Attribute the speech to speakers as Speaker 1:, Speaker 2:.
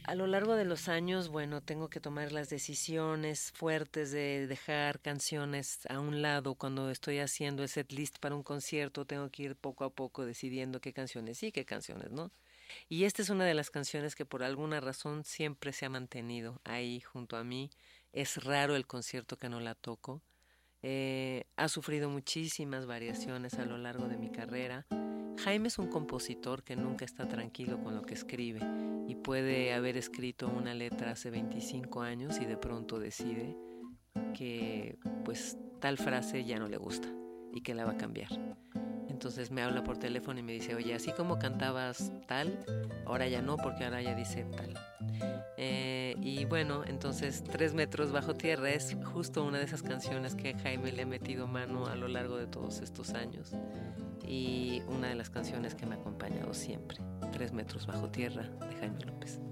Speaker 1: A lo largo de los años, bueno, tengo que tomar las decisiones fuertes de dejar canciones a un lado cuando estoy haciendo el set list para un concierto. Tengo que ir poco a poco decidiendo qué canciones sí, qué canciones no. Y esta es una de las canciones que por alguna razón siempre se ha mantenido ahí junto a mí. Es raro el concierto que no la toco. Ha sufrido muchísimas variaciones a lo largo de mi carrera. Jaime es un compositor que nunca está tranquilo con lo que escribe y puede haber escrito una letra hace 25 años y de pronto decide que pues tal frase ya no le gusta y que la va a cambiar. Entonces me habla por teléfono y me dice, oye, así como cantabas tal, ahora ya no, porque ahora ya dice tal. Y bueno, entonces 3 metros bajo tierra es justo una de esas canciones que Jaime le ha metido mano a lo largo de todos estos años y una de las canciones que me ha acompañado siempre, 3 metros bajo tierra de Jaime López.